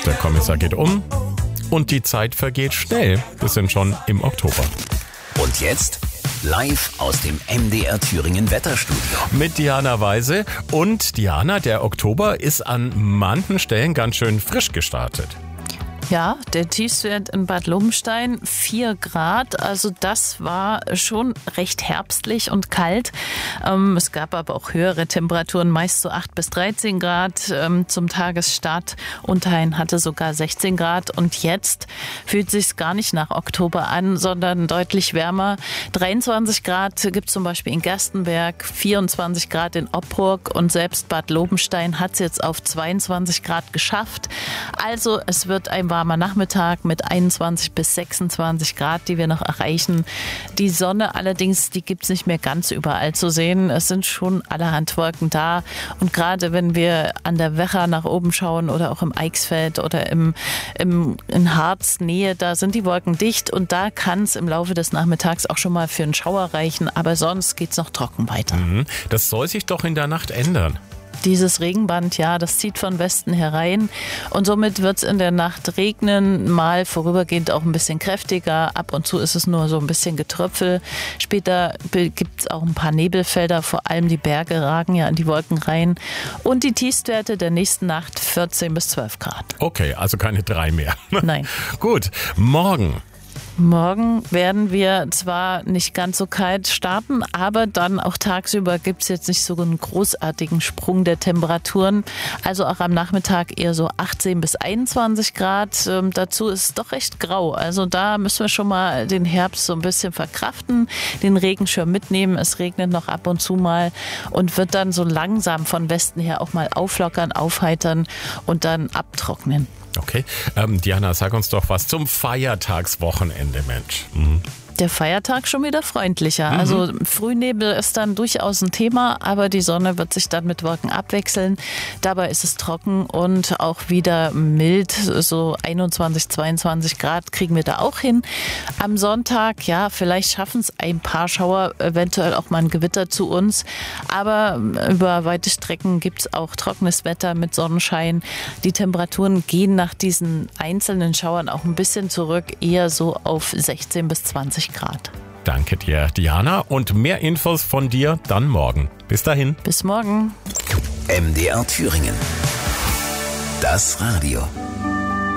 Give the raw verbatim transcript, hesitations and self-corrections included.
Der Kommissar geht um und die Zeit vergeht schnell. Wir sind schon im Oktober. Und jetzt live aus dem M D R Thüringen Wetterstudio. Mit Diana Weise. Und Diana, der Oktober ist an manchen Stellen ganz schön frisch gestartet. Ja, der Tiefstwert in Bad Lobenstein vier Grad, also das war schon recht herbstlich und kalt. Ähm, es gab aber auch höhere Temperaturen, meist so acht bis dreizehn Grad ähm, zum Tagesstart. Unterhain hatte sogar sechzehn Grad und jetzt fühlt sich's gar nicht nach Oktober an, sondern deutlich wärmer. dreiundzwanzig Grad gibt es zum Beispiel in Gerstenberg, vierundzwanzig Grad in Oppurg und selbst Bad Lobenstein hat es jetzt auf zweiundzwanzig Grad geschafft. Also es wird ein warmer Nachmittag mit einundzwanzig bis sechsundzwanzig Grad, die wir noch erreichen. Die Sonne allerdings, die gibt es nicht mehr ganz überall zu sehen. Es sind schon allerhand Wolken da. Und gerade wenn wir an der Wecher nach oben schauen oder auch im Eichsfeld oder im, im, in Harz Nähe, da sind die Wolken dicht und da kann es im Laufe des Nachmittags auch schon mal für einen Schauer reichen. Aber sonst geht es noch trocken weiter. Mhm. Das soll sich doch in der Nacht ändern. Dieses Regenband, ja, das zieht von Westen herein und somit wird es in der Nacht regnen, mal vorübergehend auch ein bisschen kräftiger. Ab und zu ist es nur so ein bisschen Getröpfel. Später gibt es auch ein paar Nebelfelder, vor allem die Berge ragen ja in die Wolken rein. Und die Tiefstwerte der nächsten Nacht vierzehn bis zwölf Grad. Okay, also keine drei mehr. Nein. Gut, morgen. Morgen werden wir zwar nicht ganz so kalt starten, aber dann auch tagsüber gibt es jetzt nicht so einen großartigen Sprung der Temperaturen. Also auch am Nachmittag eher so achtzehn bis einundzwanzig Grad. Ähm, dazu ist es doch recht grau. Also da müssen wir schon mal den Herbst so ein bisschen verkraften, den Regenschirm mitnehmen. Es regnet noch ab und zu mal und wird dann so langsam von Westen her auch mal auflockern, aufheitern und dann abtrocknen. Okay. Ähm, Diana, sag uns doch was zum Feiertagswochenende, Mensch. Mhm. Der Feiertag schon wieder freundlicher. Mhm. Also Frühnebel ist dann durchaus ein Thema, aber die Sonne wird sich dann mit Wolken abwechseln. Dabei ist es trocken und auch wieder mild. So einundzwanzig, zweiundzwanzig Grad kriegen wir da auch hin. Am Sonntag, ja, vielleicht schaffen es ein paar Schauer, eventuell auch mal ein Gewitter zu uns. Aber über weite Strecken gibt es auch trockenes Wetter mit Sonnenschein. Die Temperaturen gehen nach diesen einzelnen Schauern auch ein bisschen zurück, eher so auf sechzehn bis zwanzig Grad. Danke dir, Diana. Und mehr Infos von dir dann morgen. Bis dahin. Bis morgen. M D R Thüringen. Das Radio.